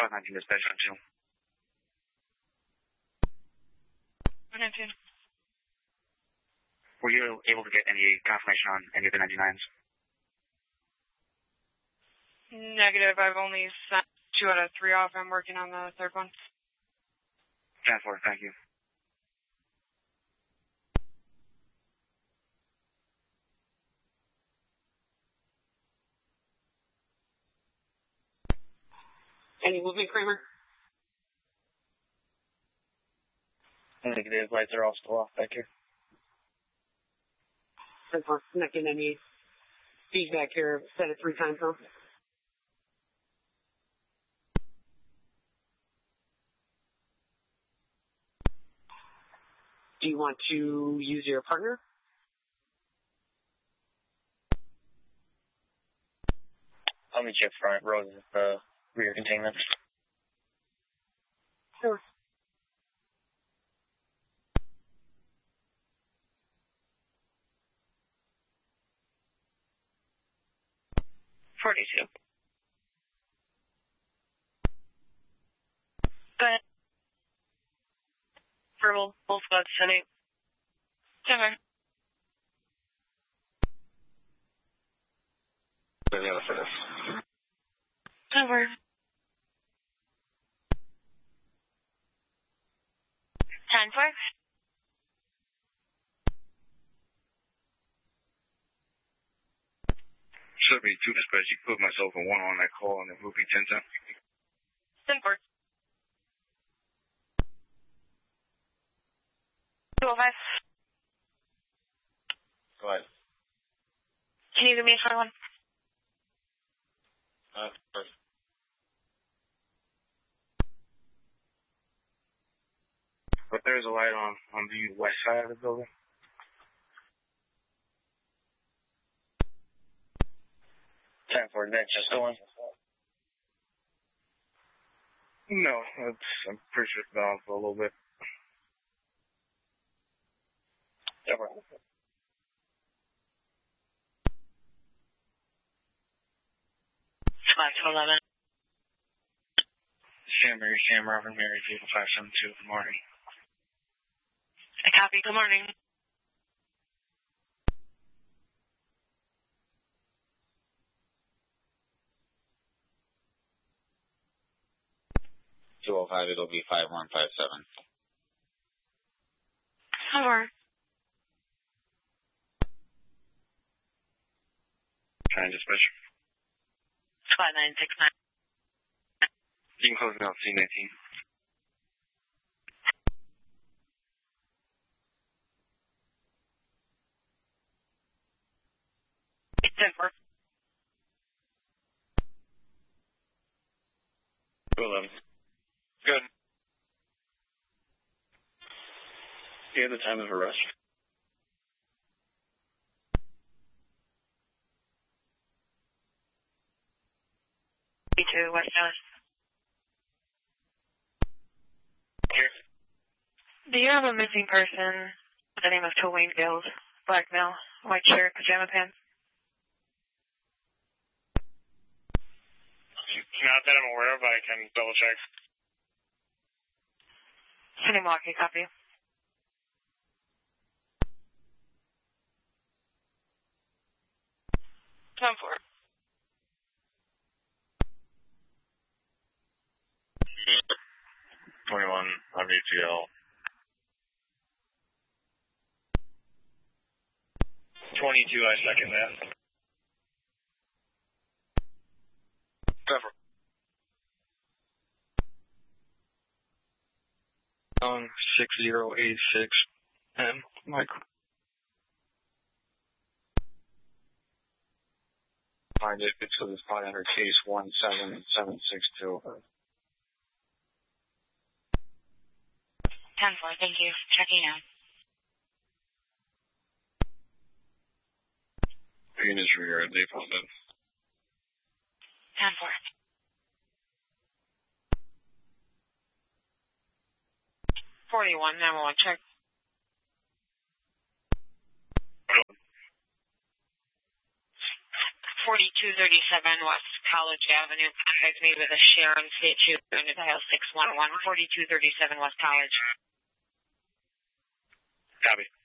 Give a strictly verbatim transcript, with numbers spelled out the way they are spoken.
five nineteen dispatch on two. nineteen. Were you able to get any confirmation on any of the ninety-nines? Negative. I've only sent two out of three off. I'm working on the third one. ten four, thank you. Any movement, Kramer? Negative. Lights are all still off back here. Since we're connecting any feedback here, set it three times now. Do you want to use your partner? I'll meet you up front. Rose is the rear containment. Sure. forty-two. Go ahead. Verbal, full squad, sending. Denver. Yeah, for this. Denver. ten four. Should be two dispatch. You put myself in one on that call and then moving ten ten. ten four. two oh five. Go ahead. Can you give me a twenty-one? Uh, first. But there's a light on on the west side of the building. ten four, that's just the one? No, it's, I'm pretty sure it's balanced a little bit. Denver. five to eleven. Sam Mary, Sam Robin Mary, vehicle five seven two, good morning. I copy, good morning. two oh five, it'll be five one five seven. Four. Trying dispatch. five nine six nine. You can close it out, C nineteen. ten four. two eleven. Good. Do you have the time of arrest? two West Dallas. Here. Do you have a missing person with the name of Twain Gills? Black male, white shirt, pajama pants? Not that I'm aware of, but I can double check. Sending walkie, copy. ten four. twenty-one on V T L. twenty-two, I second that. Cover. Um, six zero eight six M, Mike. Find it, it's for the five hundred case one seven seven six two. ten four, thank you. Checking out. Units rear, they found it. ten four. forty-one, nine one one, check. forty-two thirty-seven West College Avenue. Contact me with a Sharon State Trooper and dial six one one, four two three seven West College. Copy.